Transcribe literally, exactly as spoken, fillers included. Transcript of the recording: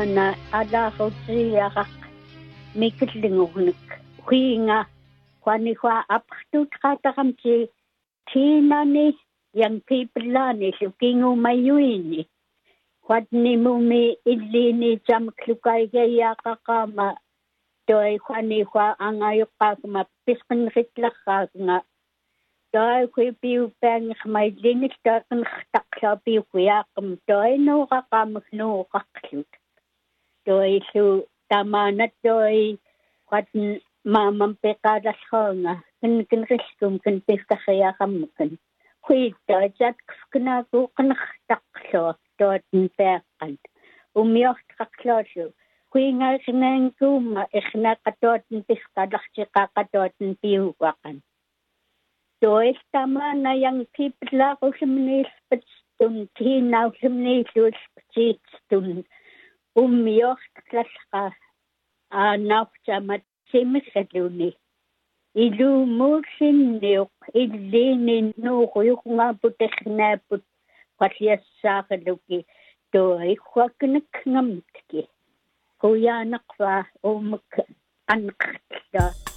tamana alaarutsiaraq mikillingurnik huinga kwani kwa aptutqataqamti tinani young people lani lukingu mayuini kwadni mumi illini jamklukaigaiyaqaqama toi kwani kwa angayuqqaakuma pisqinritlaqaaqnga toi kui piu pang mai linik takan takla piu kuyaaqam toi no qaqamnu qaqlut toi su tamana toi kwat mamam peqalalhonga kin kin riskum kin piskaxiyaqamkan kuita jat kna ku qnaq taqlo tot peqan umiort qaqloshu kuinga snangkuma ikhna qatot piskalaxchiqa qatot piuqan Dois tamana young people la usmnis pastun tina usmnis pastun umiocht klasqa anafchamat simsaluni ilu musinniuq illinin nuuquyuqnga putexnaput qaliassaaluki toi khwaknak ngamtki kuyanaqwa umk anqta